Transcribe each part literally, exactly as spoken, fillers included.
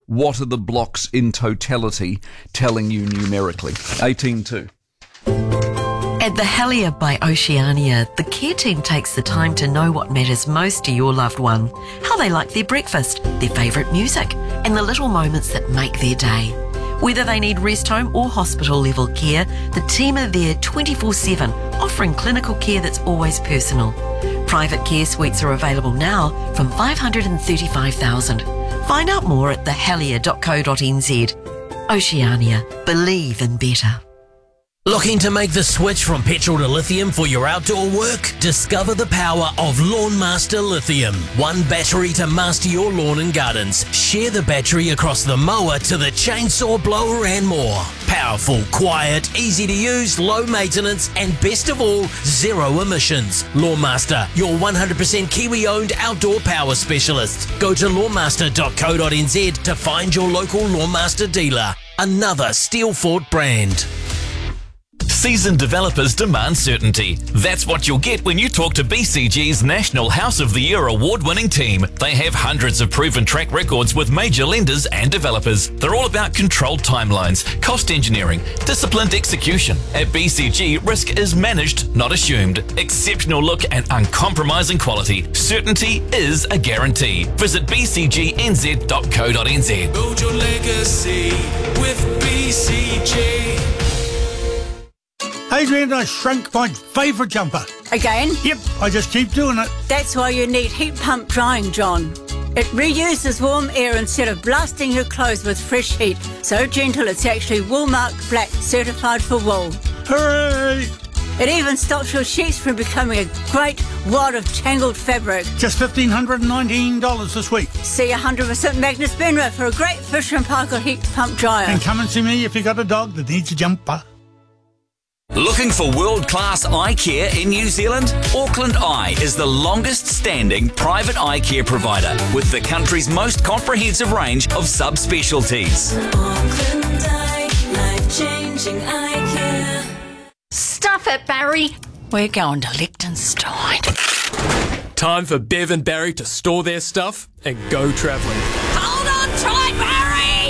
What are the blocks in totality telling you numerically? eighteen two. At the Helier by Oceania, the care team takes the time to know what matters most to your loved one, how they like their breakfast, their favourite music, and the little moments that make their day. Whether they need rest home or hospital level care, the team are there twenty-four seven, offering clinical care that's always personal. Private care suites are available now from five hundred thirty-five thousand dollars. Find out more at the helier dot co dot n z. Oceania. Believe in better. Looking to make the switch from petrol to lithium for your outdoor work? Discover the power of Lawnmaster Lithium. One battery to master your lawn and gardens. Share the battery across the mower to the chainsaw, blower and more. Powerful, quiet, easy to use, low maintenance and best of all, zero emissions. Lawnmaster, your one hundred percent Kiwi-owned outdoor power specialist. Go to lawnmaster dot co dot n z to find your local Lawnmaster dealer. Another Steelfort brand. Seasoned developers demand certainty. That's what you'll get when you talk to B C G's National House of the Year award-winning team. They have hundreds of proven track records with major lenders and developers. They're all about controlled timelines, cost engineering, disciplined execution. At B C G, risk is managed, not assumed. Exceptional look and uncompromising quality. Certainty is a guarantee. Visit b c g n z dot co dot n z. Build your legacy with B C G. Adrian, I shrunk my favourite jumper. Again? Yep, I just keep doing it. That's why you need heat pump drying, John. It reuses warm air instead of blasting your clothes with fresh heat. So gentle, it's actually Woolmark Black, certified for wool. Hooray! It even stops your sheets from becoming a great wad of tangled fabric. Just fifteen hundred nineteen dollars this week. See one hundred percent Magnus Benra for a great Fisher and Paykel heat pump dryer. And come and see me if you got a dog that needs a jumper. Looking for world-class eye care in New Zealand? Auckland Eye is the longest-standing private eye care provider with the country's most comprehensive range of subspecialties. Auckland Eye, life-changing eye care. Stuff it, Barry. We're going to Liechtenstein. Time for Bev and Barry to store their stuff and go travelling. Hold on tight, Barry!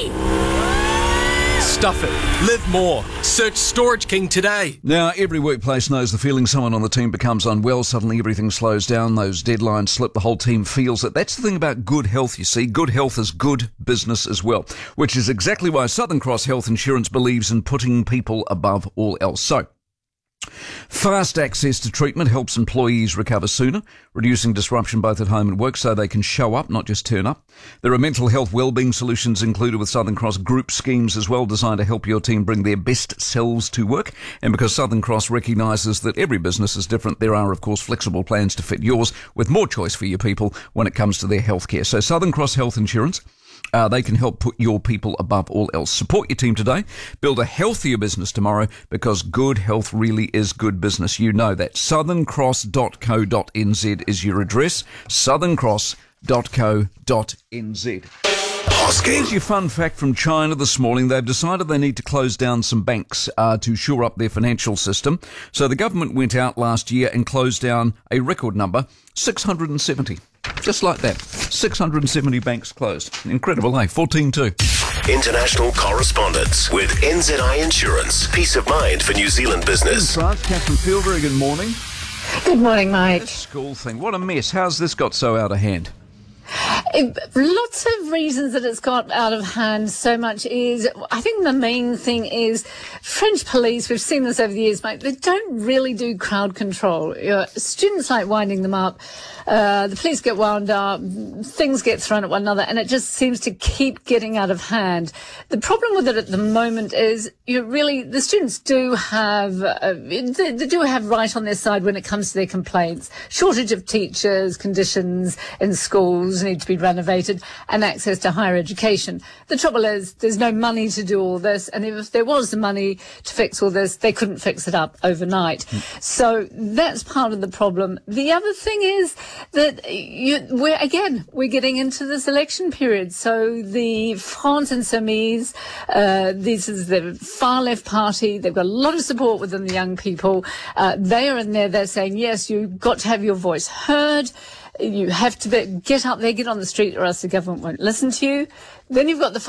Stuff it. Live more. Search Storage King today. Now, every workplace knows the feeling. Someone on the team becomes unwell, suddenly everything slows down, those deadlines slip, the whole team feels it. That's the thing about good health, you see. Good health is good business as well, which is exactly why Southern Cross Health Insurance believes in putting people above all else. So, fast access to treatment helps employees recover sooner, reducing disruption both at home and work so they can show up, not just turn up. There are mental health wellbeing solutions included with Southern Cross group schemes as well, designed to help your team bring their best selves to work. And because Southern Cross recognises that every business is different, there are, of course, flexible plans to fit yours with more choice for your people when it comes to their healthcare. So Southern Cross Health Insurance, Uh, they can help put your people above all else. Support your team today. Build a healthier business tomorrow, because good health really is good business. You know that. southern cross dot co dot n z is your address. southern cross dot co dot n z. Here's your fun fact from China this morning. They've decided they need to close down some banks uh, to shore up their financial system. So the government went out last year and closed down a record number, six hundred seventy. Just like that. six hundred seventy banks closed. Incredible, eh? fourteen two. International correspondence with N Z I Insurance. Peace of mind for New Zealand business. In France, Catherine Field, very good morning. Good morning, Mike. This school thing, what a mess. How's this got so out of hand? Lots of reasons that it's got out of hand so much is, I think the main thing is French police, we've seen this over the years, mate, they don't really do crowd control. You know, students like winding them up, uh, the police get wound up, things get thrown at one another, and it just seems to keep getting out of hand. The problem with it at the moment is, you really, the students do have, uh, they, they do have right on their side when it comes to their complaints. Shortage of teachers, conditions in schools need to be renovated, and access to higher education. The trouble is there's no money to do all this, and if there was the money to fix all this, they couldn't fix it up overnight. Mm. So that's part of the problem. The other thing is that you, we're, again, we're getting into this election period. So the France Insoumise, uh, this is the far left party. They've got a lot of support within the young people. Uh, they are in there, they're saying, yes, you've got to have your voice heard. You have to be, get up there, get on the street, or else the government won't listen to you. Then you've got the